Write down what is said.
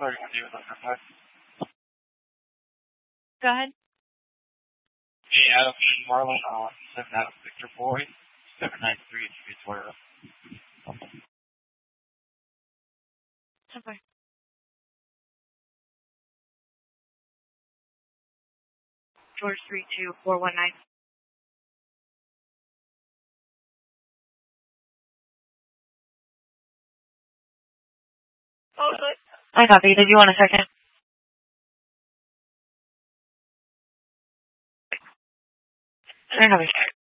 Sorry to do with that. Go ahead. Hey, Adam Marlon, 7 out of Victor Boy, 793 Victoria. Okay. George 32419. Oh, good. I copy. Did you want a second? I copy.